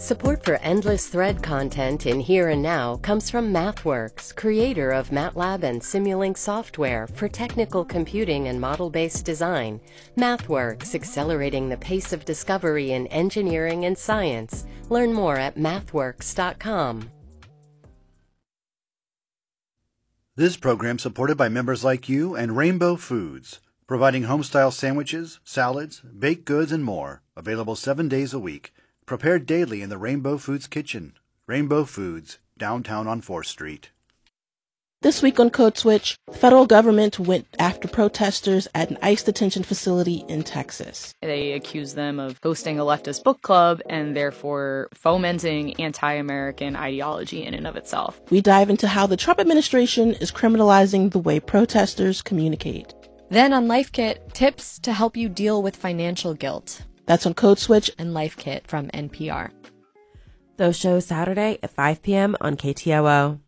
Support for endless thread content in Here and Now comes from MathWorks, creator of MATLAB and Simulink software for technical computing and model-based design. MathWorks, accelerating the pace of discovery in engineering and science. Learn more at mathworks.com. This program supported by members like you and Rainbow Foods, providing home-style sandwiches, salads, baked goods, and more, available 7 days a week. Prepared daily in the Rainbow Foods kitchen. Rainbow Foods, downtown on 4th Street. This week on Code Switch, the federal government went after protesters at an ICE detention facility in Texas. They accused them of hosting a leftist book club and therefore fomenting anti-American ideology in and of itself. We dive into how the Trump administration is criminalizing the way protesters communicate. Then on Life Kit, tips to help you deal with financial guilt. That's on Code Switch and Life Kit from NPR. Those shows Saturday at 5 p.m. on KTOO.